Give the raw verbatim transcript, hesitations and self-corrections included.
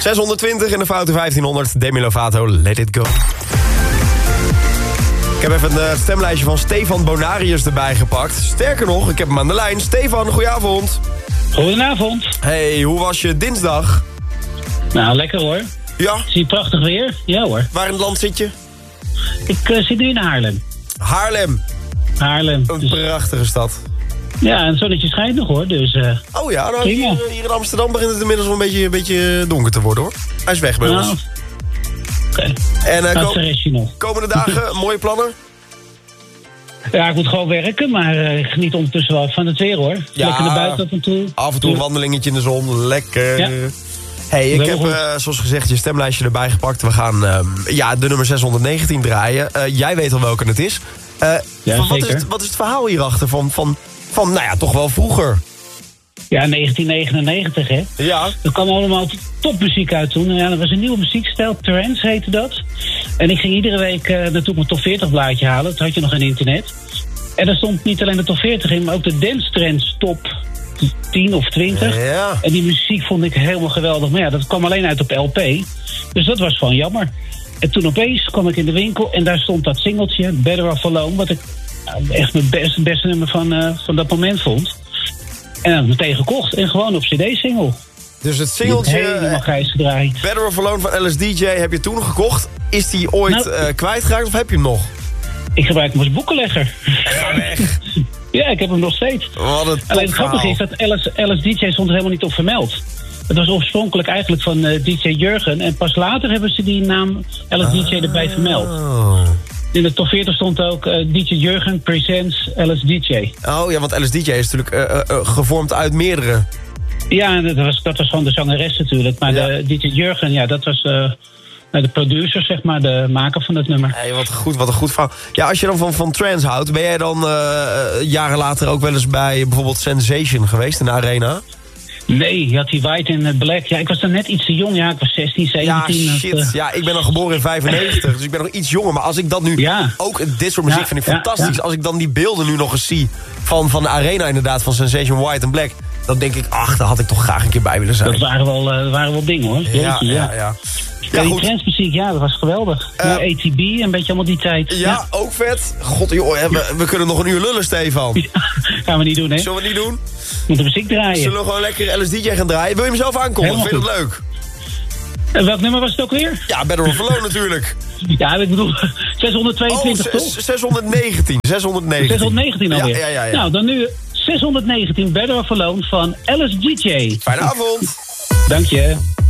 zeshonderdtwintig in de foute vijftienhonderd. Demi Lovato, Let It Go. Ik heb even een stemlijstje van Stefan Bonarius erbij gepakt. Sterker nog, ik heb hem aan de lijn. Stefan, goedenavond. Goedenavond. Hey, hoe was je dinsdag? Nou, lekker hoor. Ja? Zie je prachtig weer? Ja hoor. Waar in het land zit je? Ik uh, zit nu in Haarlem. Haarlem. Haarlem. Een Dus, prachtige stad. ja, en het zonnetje schijnt nog hoor, dus... Uh, Oh ja, nou, hier, hier in Amsterdam begint het inmiddels wel een beetje, een beetje donker te worden hoor. Hij is weg bij nou, ons. Oké. Okay. En uh, Dat ko- is er nog. komende dagen, mooie plannen? Ja, ik moet gewoon werken, maar uh, ik geniet ondertussen wel van het weer hoor. Ja, lekker naar buiten af en toe. Af en toe een wandelingetje in de zon, lekker. Ja. Hey, ik Wel heb goed. uh, zoals gezegd je stemlijstje erbij gepakt. We gaan uh, ja, de nummer zeshonderdnegentien draaien. Uh, jij weet al welke het is. Uh, Ja, van, wat, is zeker. het, wat is het verhaal hierachter van, van, van, nou ja, toch wel vroeger? Ja, negentien negenennegentig hè. Ja. Er kwam allemaal topmuziek uit toen. Ja, dat was een nieuwe muziekstijl, trance heette dat. En ik ging iedere week uh, naartoe mijn top veertig blaadje halen. Toen had je nog geen internet. En daar stond niet alleen de top veertig in, maar ook de dance trends top tien of twintig. Ja. En die muziek vond ik helemaal geweldig. Maar ja, dat kwam alleen uit op L P. Dus dat was gewoon jammer. En toen opeens kwam ik in de winkel en daar stond dat singeltje, Better Off Alone, wat ik nou, echt mijn beste, beste nummer van, uh, van dat moment vond. En dan heb ik meteen gekocht en gewoon op cd-single. Dus het Helemaal singeltje grijs gedraaid. Better Off Alone van L S D J heb je toen gekocht. Is die ooit Nou, uh, kwijtgeraakt of heb je hem nog? Ik gebruik hem als boekenlegger. Ga weg. Ja, ik heb hem nog steeds. Wat een Alleen het grappige topverhaal. is dat L S D J stond er helemaal niet op vermeld. Het was oorspronkelijk eigenlijk van uh, D J Jurgen. En pas later hebben ze die naam L S D J erbij vermeld. Oh. In de top veertig stond ook uh, D J Jurgen presents L S D J. Oh ja, want L S D J is natuurlijk uh, uh, uh, gevormd uit meerdere. Ja, dat was, dat was gewoon de zangeres natuurlijk. Maar Ja. de D J Jurgen, ja, dat was uh, de producer, zeg maar, de maker van het nummer. Hey, wat goed, wat een goed verhaal. Ja, als je dan van, van trance houdt, ben jij dan uh, jaren later ook wel eens bij bijvoorbeeld Sensation geweest in de Arena? Nee, je had die White en Black. Ja, ik was dan net iets te jong. Ja, ik was zestien, Ja, zeventien. shit. Dat, uh, Ja, ik ben dan geboren in vijfennegentig, dus ik ben nog iets jonger. Maar als ik dat nu, Ja. ook dit soort muziek Ja, vind ik ja, fantastisch. ja. Als ik dan die beelden nu nog eens zie van, van de Arena inderdaad, van Sensation White en Black, dan denk ik, ach, daar had ik toch graag een keer bij willen zijn. dat waren wel, uh, waren wel dingen hoor. ja, Jeetje, ja, ja. ja. Ja, Ja, die goed. trendsmuziek, ja, dat was geweldig. Uh, ja, A T B, een beetje allemaal die tijd. Ja, ook vet. God, joh, hè, we, we kunnen nog een uur lullen, Stefan. Ja. Gaan we niet doen, hè? Zullen we het niet doen? We moeten muziek draaien. Zullen we gewoon lekker L S D J gaan draaien? Wil je hem zelf aankondigen? Helemaal Vind je dat leuk? En welk nummer was het ook weer? Ja, Better Off Alone natuurlijk. Ja, ik bedoel, zeshonderdtweeëntwintig Oh, toch? zes- zeshonderdnegentien. zeshonderdnegentien. zeshonderdnegentien alweer. Ja, ja, ja, ja. Nou, dan nu zeshonderdnegentien Better Off Alone van L S D J. Fijne avond. Dank je.